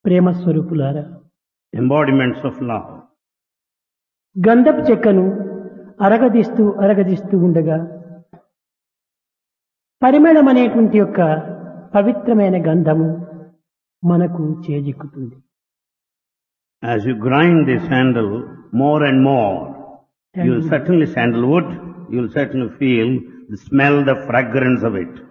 ప్రేమ స్వరూపులారా, embodiments of love. గంధపు చెక్కను అరగదీస్తూ అరగదీస్తూ ఉండగా పరిమళం అనేటువంటి యొక్క పవిత్రమైన గంధము మనకు చేజిక్కుతుంది. As you grind the sandal more and more, you will certainly sandalwood, you will certainly feel the smell, the fragrance of it.